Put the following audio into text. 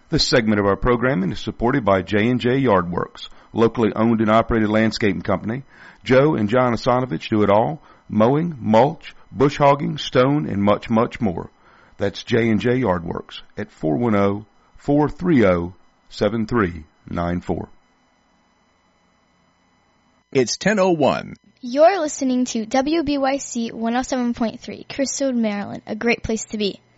This segment of our programming is supported by J&J Yardworks, locally owned and operated landscaping company. Joe and John Asanovich do it all: mowing, mulch, bush hogging, stone, and much, much more. That's J&J Yardworks at 410-430-7394. It's 10:01. You're listening to WBYC 107.3, Crystal, Maryland, a great place to be.